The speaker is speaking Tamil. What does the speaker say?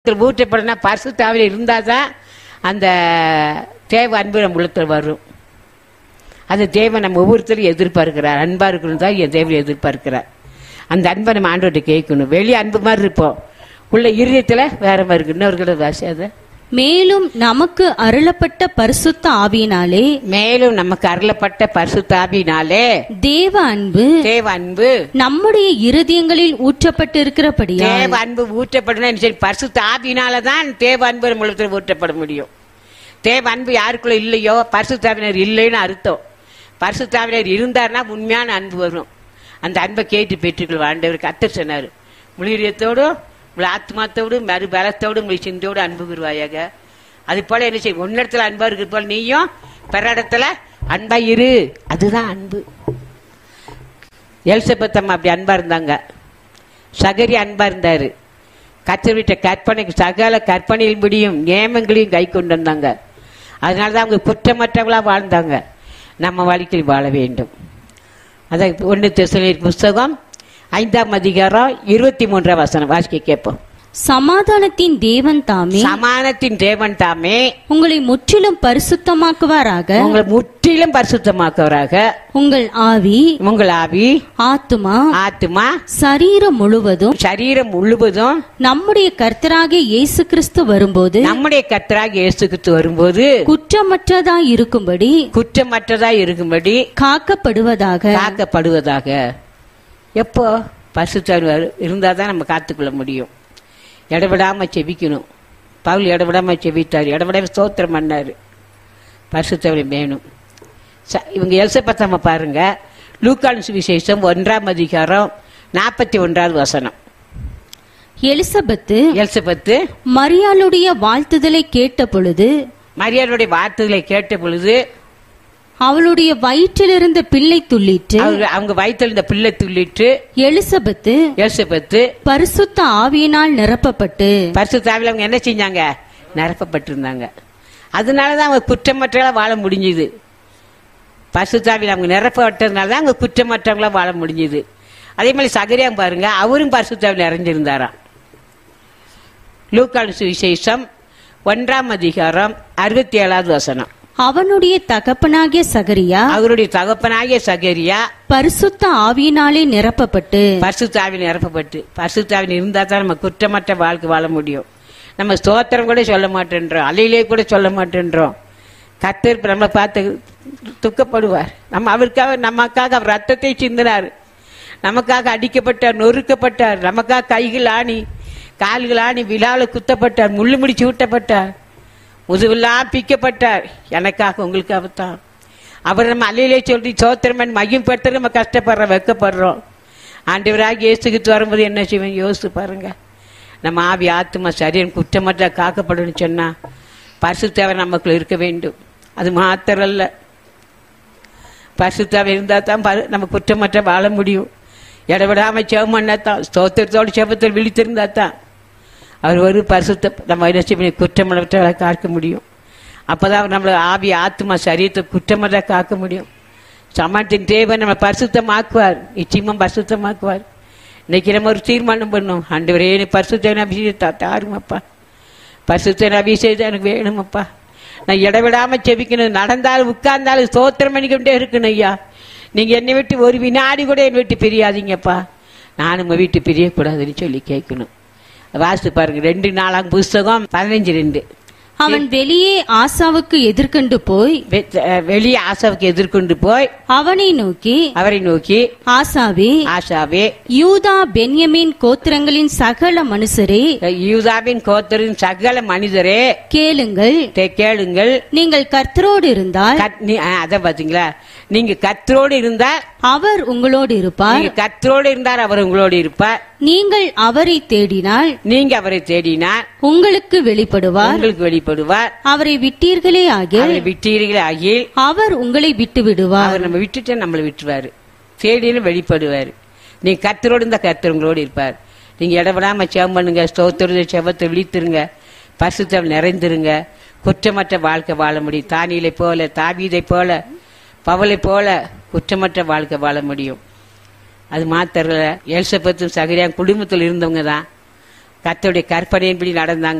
ஊற்றப்படனா பரிசுத்த ஆவியில இருந்தாதான் அந்த தேவ அன்பு நம்ம உள்ளத்தில் வரும். அந்த தேவன் நம்ம ஒவ்வொருத்தரும் எதிர்பார்க்கிறார். அன்பா இருக்கணும் தான் என் தேவன் எதிர்பார்க்கிறார். அந்த அன்பை நம்ம ஆண்டவர்கிட்ட கேட்கணும். வெளியே அன்பு மாதிரி இருப்போம், உள்ள இருதயத்துல வேற மாதிரி இருக்கு. இன்னொரு வாசி அதை மேலும் நமக்கு அருளப்பட்ட பரிசுத்த ஆவியினாலே தேவ அன்பு நம்முடைய இருதயங்களில் ஊற்றப்பட்டு இருக்கிறபடியா தேவ அன்பு ஊற்றப்படணும். பரிசுத்த ஆவியினாலதான் தேவ அன்பு நம்ம ஊற்றப்பட முடியும். தேவ அன்பு யாருக்குள்ள இல்லையோ பரிசுத்தாவினர் இல்லைன்னு அர்த்தம். பரிசுத்தாவினர் இருந்தார்னா உண்மையான அன்பு வரும். அந்த அன்பை கேட்டு பெற்றுக்கொள்வோம். ஆண்டவர் கர்த்தர் சொன்னாரு, முழுரியத்தோடும் உங்களை ஆத்மாத்தோடும் மறு பலத்தோடும் உங்களை சிந்தையோடு அன்பு கூறுவாயாக. அது போல என்ன செய்யும், ஒன்னிடத்துல அன்பா இருக்கிற போல நீயும் பிற இடத்துல அன்பா இரு. அதுதான் அன்பு. எலிசபெத் அம்மா அப்படி அன்பா இருந்தாங்க. சகரி அன்பா இருந்தாரு. கர்த்தர் விட்ட கற்பனை சகல கற்பனையில் முடியும் நியமங்களையும் கை கொண்டு வந்தாங்க. அதனாலதான் அவங்க குற்றமற்றவங்களா வாழ்ந்தாங்க. நம்ம வாழ்க்கையில் வாழ வேண்டும். அதான் 1 தெசலோனிக்கேயர் புஸ்தகம் 5ஆம் அதிகாரம் 23ஆம் வசனம் வாசிக்க கேட்போம். சமாதானத்தின் தேவன் தாமே உங்களை முற்றிலும் பரிசுத்தமாக்குவாராக. உங்கள் ஆவி ஆத்துமா சரீரம் முழுவதும் நம்முடைய கர்த்தராகிய இயேசு கிறிஸ்து வரும்போது குற்றமற்றதாய் இருக்கும்படி காக்கப்படுவதாக. எப்போ பரிசுத்தர் இருந்தாதான் நம்ம காத்துக்கொள்ள முடியும். இடவிடாம செபிக்கணும். பவுல் இடவிடாம செபித்தார், இடவிடாம ஸ்தோத்திரம் பண்ணாரு. பரிசுத்தர் வேணும். இவங்க எலிசபெத் அம்மா பாருங்க, லூக்கான் சுவிசேஷம் 1ஆம் அதிகாரம் 41ஆவது வசனம். எலிசபெத்து மரியாளுடைய வாழ்த்துதலை கேட்ட பொழுது அவளுடைய வயிற்றில் இருந்த பிள்ளை துள்ளிற்று. அவங்க வயிற்றில் இருந்த பிள்ளை துள்ளிற்று. எலிசபெத்து பரிசுத்த ஆவியினால் நிரப்பப்பட்டு பரிசுத்த ஆவியில அவங்க என்ன செஞ்சாங்க, நிரப்பப்பட்டு இருந்தாங்க. அதனாலதான் அவங்க குற்றமற்றவங்களா வாழ முடிஞ்சுது. பரிசுத்த ஆவியில அவங்க நிரப்பப்பட்டதுனாலதான் அவங்க குற்றமற்றவங்களா வாழ முடிஞ்சுது. அதே மாதிரி சகரியா பாருங்க, அவரும் பரிசுத்த ஆவியில நிறைஞ்சிருந்தாராம். லூக்கான் சுவிசேஷம் 1ஆம் அதிகாரம் 67ஆவது வசனம். அவனுடைய தகப்பனாகிய சகரியா பரிசுத்த ஆவியினாலே நிரப்பப்பட்டு பரிசுத்தாவின் இருந்தா தான் நம்ம குற்றமற்ற வாழ்க்கை வாழ முடியும். நம்ம ஸ்தோத்திரம் கூட சொல்ல மாட்டேன்றோம், அலையிலே கூட சொல்ல மாட்டேன்றோம். கர்த்தர் நம்மளை பார்த்து துக்கப்படுவார். நமக்காக அவர் ரத்தத்தை சிந்தினார். நமக்காக அடிக்கப்பட்டார், நொறுக்கப்பட்டார். நமக்காக கைகள் ஆணி கால்கள் ஆணி விழாவில் குத்தப்பட்டார், முள்ளு முடிச்சு ஊட்டப்பட்டார், முதுவெல்லாம் பிக்கப்பட்டார். எனக்காக உங்களுக்காகத்தான். அவர் நம்ம அலையிலே சொல்லி சோத்திரமன் மகிம்படுத்த நம்ம கஷ்டப்படுறோம், வெக்கப்படுறோம். ஆண்டவராக இயேசுக்கு வரும்போது என்ன செய்வோம் யோசித்து பாருங்க. நம்ம ஆவி ஆத்துமா சரீரம் குற்றமற்ற காக்கப்படும் சொன்னா பரிசுத்தாவை நமக்குள்ள இருக்க வேண்டும். அது மாத்திரம் அல்ல, பரிசுத்தாவை இருந்தா தான் நம்ம குற்றமற்ற வாழ முடியும். இடவிடாம செவம் பண்ணாதான், ஸ்தோத்திரத்தோடு செபத்தில் விழித்திருந்தா தான் அவர் ஒரு பரிசுத்த நம்ம குற்றமற்றவர்களை காக்க முடியும். அப்பதான் நம்மள ஆவி ஆத்மா சரீரத்தை குற்றமற்ற காக்க முடியும். சமாளின் தேவன் நம்ம பரிசுத்தமாக்குவார், நிச்சயமா பரிசுத்தமாக்குவார். இன்னைக்கு நம்ம ஒரு தீர்மானம் பண்ணோம், ஆண்டவரே பரிசுத்தன் அபிஷேகத்தை தாருமப்பா, பரிசுத்தன் அபிஷேகம் எனக்கு வேணுமப்பா. நான் இடவிடாம செபிக்கணும், நடந்தாலும் உட்கார்ந்தாலும் ஸ்தோத்திரம் பண்ணிக்கிட்டே இருக்கணும். ஐயா, நீங்க என்னை விட்டு ஒரு வினாடி கூட என்னை விட்டு பிரியாதீங்கப்பா, நானும் உங்க வீட்டு பிரியக்கூடாதுன்னு சொல்லி கேட்கணும். வாசித்து பாருங்க 2 நாளாம் புஸ்தகம் 15:2. அவன் வெளியே ஆசாவுக்கு எதிர்கொண்டு போய் அவரை நோக்கி ஆசாவே யூதா பென்யமீன் கோத்திரங்களின் சகல மனுஷரே கேளுங்கள். நீங்கள் கர்த்தரோடு இருந்தால் அத பாத்தீங்களா, நீங்க கர்த்தரோடு இருந்தால் அவர் உங்களோடு இருப்பார். கர்த்தரோடு இருந்தார், அவர் உங்களோடு இருப்பார். நீங்கள் அவரை தேடினால் உங்களுக்கு வெளிப்படுவார். அவரை விட்டீர்களே ஆகில் அவர் உங்களை விட்டு விடுவார். அவர் நம்ம விட்டுட்டு நம்மளை விட்டுருவாரு, தேடின்னு வெளிப்படுவாரு. நீங்க கர்த்தரோடு இருந்தா கர்த்தர் உங்களோடு இருப்பார். நீங்க இடவிடாம செவம் பண்ணுங்க, ஸ்தோத்திர செவத்தை விழித்திருங்க, பரிசுத்தம் நிறைந்திருங்க, குற்றமற்ற வாழ்க்கை வாழ முடியும். தானியலை போல, தாவீதை போல, பவுலை போல குற்றமற்ற வாழ்க்கை வாழ முடியும். அது மாத்திர எலிசபெத்தும் சகரியா குடும்பத்தில் இருந்தவங்க தான். கர்த்தருடைய கற்பனையின்படி நடந்தாங்க.